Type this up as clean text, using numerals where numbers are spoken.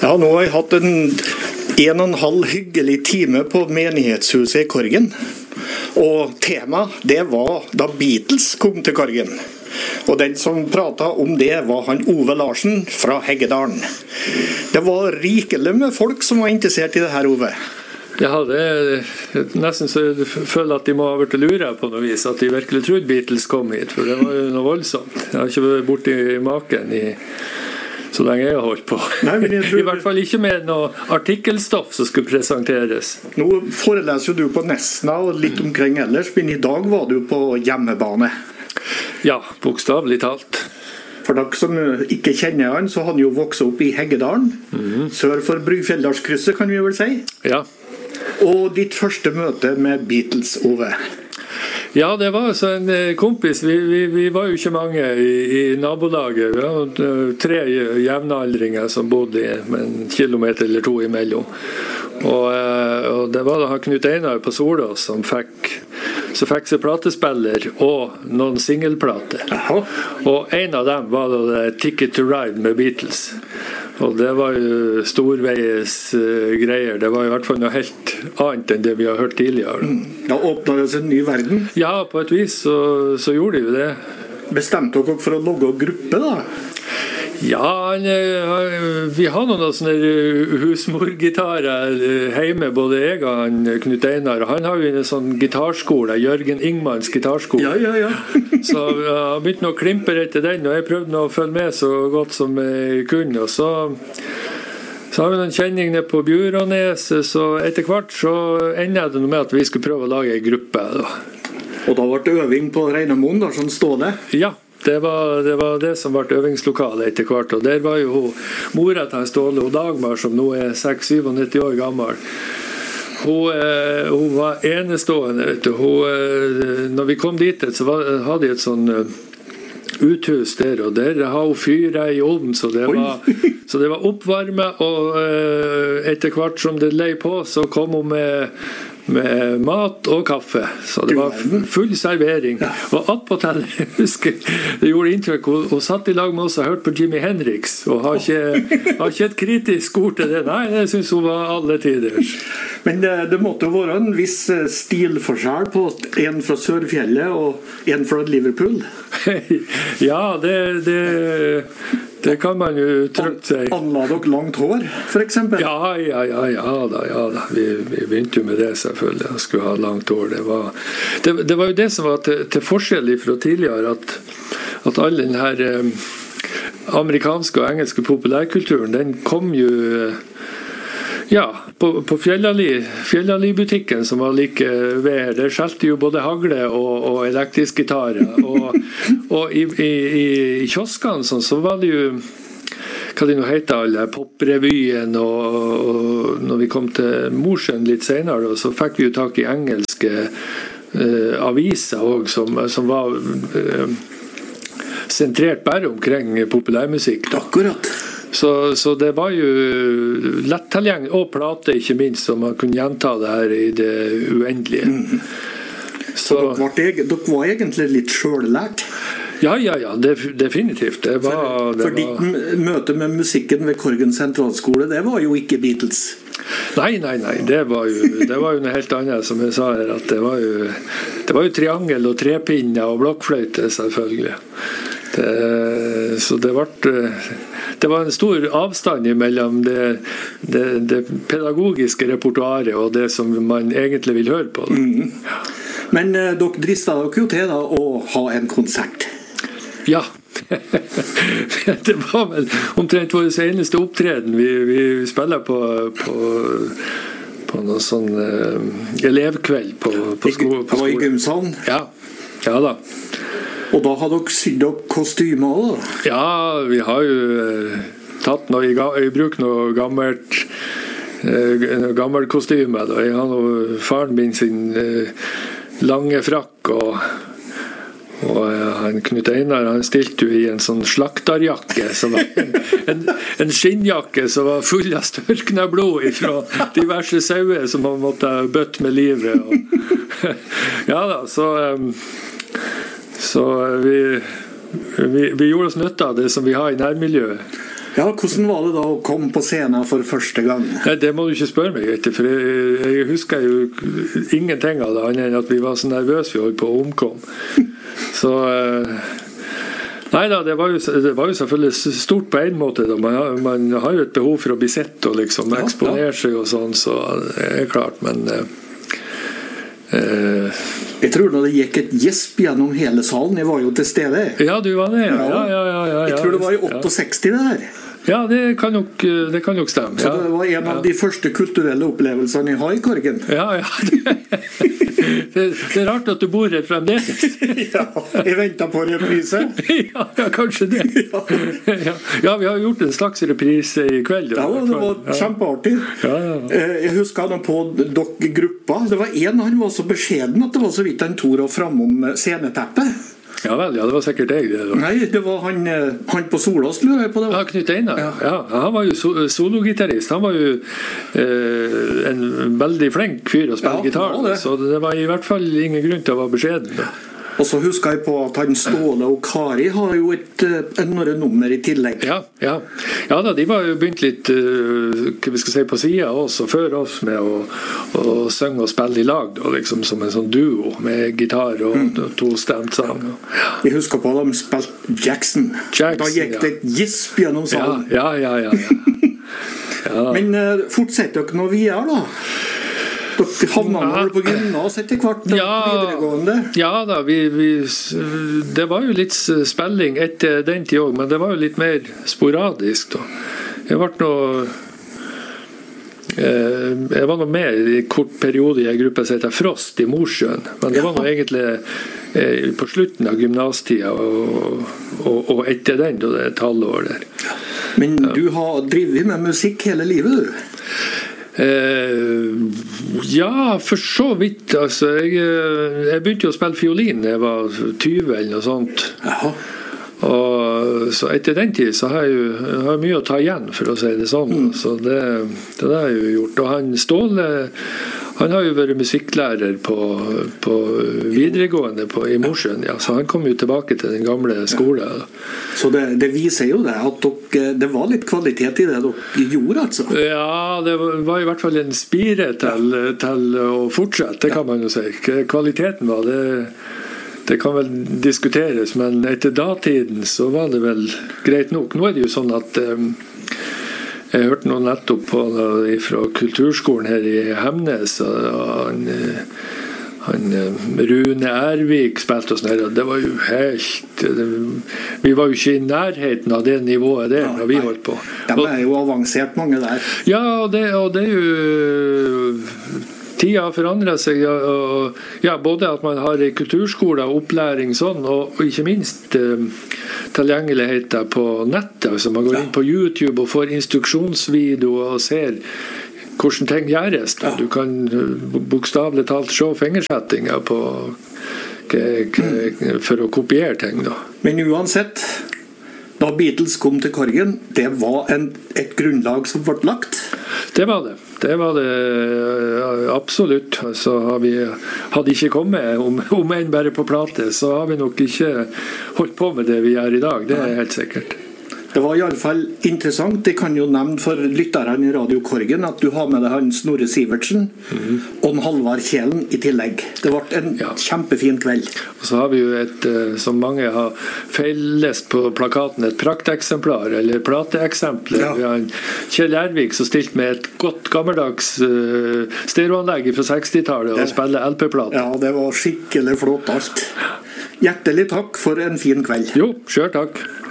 Ja, nå har jeg hatt en og en halv hyggelig time på menighetshuset i Korgen. Og temaet, det var da Beatles kom til Korgen. Og den som pratet om det var han Ove Larsen fra Heggedalen. Det var rikelig med folk som var interessert i det her, Ove. Ja, det er nesten så jeg føler at de må ha vært luret på noe vis, at de virkelig trodde Beatles kom hit, for det var jo noe voldsomt. Jeg har ikke vært borti maken så lenge jeg har holdt på. Nei, I hvert fall ikke med noe artikkelstoff som skulle presenteres. Nå foreleser jo du på Nesna og litt omkring ellers, men i dag var du på hjemmebane. Ja, bokstavelig talt. For dere som ikke kjenner han, så har han jo vokset opp i Heggedalen, sør for Brygfjelldalskrysset, kan vi vel si. Ja. Og ditt første møte med Beatles, Ove? Ja, det var altså en kompis. Vi var jo ikke mange i nabolaget. Vi var 3 jevnaldringer som bodde med en kilometer eller 2 imellom. Og det var da Knut Einar på Solås som fikk seg platespiller og noen singelplater. Og en av dem var da Ticket to Ride med Beatles. Og det var jo storveies greier. Det var i hvert fall noe helt annet enn det vi har hørt tidligere. Da åpnet det seg en ny verden? Ja, på et vis så gjorde de jo det. Bestemte dere for å logge gruppe da? Ja, vi har noen sånne husmorgitarer hjemme, både jeg og Knut Einar. Han har jo en sånn gitarskole, Jørgen Ingmans gitarskole. Ja. Så jeg begynte å klimpe etter den, og jeg prøvde å følge med så godt som jeg kunne. Og så har vi noen kjenning nede på Bjurånes, så etter hvert så ender det med at vi skulle prøve å lage en gruppe. Da. Og da ble det øving på Reinamoen, da, sånn Ståle? Ja. Det var det som ble øvingslokalet etter hvert, og der var jo mora til Ståle og Dagmar, som nå er 96-97 år gammel. Hun var enestående, vet du. Når vi kom dit, så hadde de et sånn uthus der, og der har hun fyret i ovnen, så det var oppvarmet, og etter hvert som det lei på, så kom hun med mat og kaffe, så det var full servering. Og attpåtil, jeg husker, det gjorde inntrykk, hun satt i lag med oss og hørte på Jimi Hendrix, og har ikke et kritisk ord til det. Nei, det synes hun var alle tiders. Men det måtte jo være en viss stilforskjell på en fra Sørfjellet og en fra Liverpool. Ja, det kan man jo trygt si. Anla dere langt hår, for eksempel? Ja da. Vi begynte jo med det, selvfølgelig. Jeg skulle ha langt hår. Det var jo det som var til forskjell fra tidligere, at all den her amerikanske og engelske populærkulturen, den kom jo på Fjellali-butikken som var like ved. Der skjelte jo både hagle og elektrisk gitarer. Og i kioskene så var det jo, hva det nå heter, alle poprevyen, og når vi kom til Mosjøen litt senere, så fikk vi jo tak i engelske aviser også, som var sentrert bare omkring populærmusikk. Akkurat. Så det var jo lett tilgjengelig, og plate ikke minst, så man kunne gjenta det her i det uendelige. Så dere var egentlig litt selvlært? Ja, definitivt. For ditt møte med musikken ved Korgen sentralskole, det var jo ikke Beatles? Nei, det var jo noe helt annet, som jeg sa her, at det var jo triangel og trepinner og blokkfløyte, selvfølgelig. Så det var en stor avstand mellom det pedagogiske repertoaret og det som man egentlig vil høre på. Men dere dristet dere jo til da å ha en konsert? Ja. Det var vel omtrent vår eneste opptreden. Vi spiller på noen sånn elevkveld på skolen. Det var i gymsalen? Ja da. Og da har dere sydd dere kostymer også? Ja, vi har jo tatt i bruk noe gammelt kostyme. Jeg har noe faren min sin lange frakk, og han Knut Einar, han stilte jo i en sånn slakterjakke, som var en skinnjakke som var full av størkna blod fra diverse sauer som han måtte bøtte med livet. Ja da, så vi gjorde oss nytte av det som vi har i nærmiljøet. Ja, hvordan var det da å komme på scenen for første gang? Nei, det må du ikke spørre meg etter, for jeg husker jo ingenting av det, annet enn at vi var så nervøse vi holdt på å omkomme. Så nei da, det var jo selvfølgelig stort på en måte da. Man har jo et behov for å bli sett og liksom eksponere seg og sånn, så det er klart, men jeg tror da det gikk et gjesp gjennom hele salen. Jeg var jo til stede. Ja, du var det. Ja. Jeg tror det var i 68 det der. Ja, det kan nok stemme. Så det var en av de første kulturelle opplevelsene jeg har i Korgen. Ja. Det er rart at du bor her fremdeles. Ja, jeg ventet på reprise. Ja, kanskje det. Ja, vi har gjort en slags reprise i kveld. Ja, det var kjempeartig. Ja. Jeg husker han på dere gruppa. Det var han var så beskjeden at det var så vidt han torde å framom sceneteppet. Ja vel, det var sikkert jeg det da. Nei, det var han på Solås, lurer jeg på det. Ja, Knut Einar. Ja, han var jo sologitarist. Han var jo en veldig flink fyr å spille gitar, så det var i hvert fall ingen grunn til å være beskjeden. Og så husker jeg på at han Ståle og Kari har jo noen nummer i tillegg. Ja da, de var jo begynt litt hva vi skal si, på siden av oss og før oss med å synge og spille i lag da, liksom som en sånn duo med gitar og tostemt sang. Jeg husker på at de spilte Jackson. Da gikk det et gisp gjennom salen. Ja. Men fortsetter dere noe videre da? Dere havnet på gymnas etter hvert videregående? Ja da, det var jo litt spilling etter den tid også, men det var jo litt mer sporadisk da. Jeg var nå med i en kort periode i en gruppe som heter Frost i Mosjøen, men det var nå egentlig på slutten av gymnastida og etter den, da det er et halvår der. Men du har drivet med musikk hele livet, du? Ja, for så vidt altså, jeg begynte jo å spille fiolin da jeg var 20 eller noe sånt. Og så etter den tid så har jeg mye å ta igjen, for å si det sånn. Så det har jeg jo gjort. Og han Ståle, han har jo vært musikklærer på videregående i Mosjøen, så han kom jo tilbake til den gamle skolen. Så det viser jo det at det var litt kvalitet i det dere gjorde, altså? Ja, det var i hvert fall en spire til å fortsette, det kan man jo si. Kvaliteten var det kan vel diskuteres, men etter datiden så var det vel greit nok. Nå er det jo sånn at jeg hørte noe nettopp fra kulturskolen her i Hemnes, og han Rune Ervik spilte oss nede. Det var jo helt vi var jo ikke i nærheten av det nivået der når vi holdt på. De er jo avansert mange der. Ja, og det er jo tida forandrer seg, både at man har i kulturskoler opplæring sånn, og ikke minst tilgjengeligheten på nettet, så man går inn på YouTube og får instruksjonsvideoer og ser hvordan ting gjøres. Du kan bokstavelig talt se fingersettinger for å kopiere ting da. Men uansett, da Beatles kom til Korgen, det var et grunnlag som ble lagt? Det var det absolutt. Så hadde ikke kommet om en bare på plate, så har vi nok ikke holdt på med det vi gjør i dag. Det er helt sikkert. Det var i alle fall interessant. Jeg kan jo nevne for lytterne i Radio Korgen at du har med deg han Snorre Sivertsen og Halvard Kjelen i tillegg. Det ble en kjempefin kveld. Og så har vi jo som mange har feillest på plakaten, et prakteksemplar, eller plateeksempler. Vi har Kjell Ervik som stilte med et godt gammeldags stereoanlegg fra 60-tallet og spiller LP-plater. Ja, det var skikkelig flott alt. Hjertelig takk for en fin kveld. Jo, selv takk.